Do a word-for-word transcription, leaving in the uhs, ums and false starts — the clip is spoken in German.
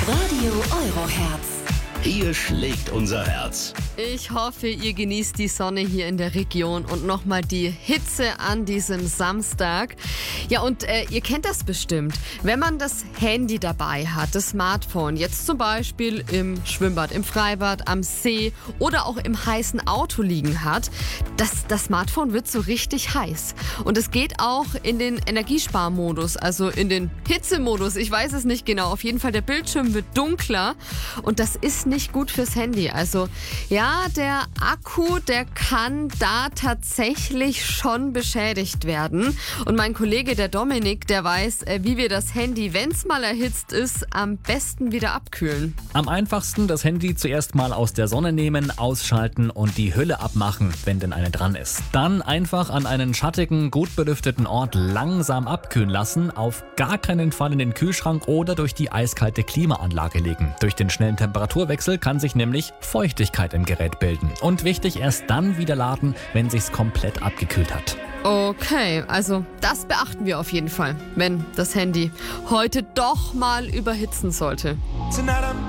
Radio Euroherz. Hier schlägt unser Herz. Ich hoffe, ihr genießt die Sonne hier in der Region und nochmal die Hitze an diesem Samstag. Ja, und äh, ihr kennt das bestimmt. Wenn man das Handy dabei hat, das Smartphone, jetzt zum Beispiel im Schwimmbad, im Freibad, am See oder auch im heißen Auto liegen hat, das, das Smartphone wird so richtig heiß. Und es geht auch in den Energiesparmodus, also in den Hitzemodus. Ich weiß es nicht genau. Auf jeden Fall, der Bildschirm wird dunkler und das ist nicht gut fürs Handy. Also ja, der Akku, der kann da tatsächlich schon beschädigt werden. Und mein Kollege, der Dominik, der weiß, wie wir das Handy, wenn es mal erhitzt ist, am besten wieder abkühlen. Am einfachsten das Handy zuerst mal aus der Sonne nehmen, ausschalten und die Hülle abmachen, wenn denn eine dran ist. Dann einfach an einen schattigen, gut belüfteten Ort langsam abkühlen lassen, auf gar keinen Fall in den Kühlschrank oder durch die eiskalte Klimaanlage legen. Durch den schnellen Temperaturwechsel kann sich nämlich Feuchtigkeit im Gerät bilden. Und wichtig, erst dann wieder laden, wenn sich's komplett abgekühlt hat. Okay, also das beachten wir auf jeden Fall, wenn das Handy heute doch mal überhitzen sollte. Tonight I'm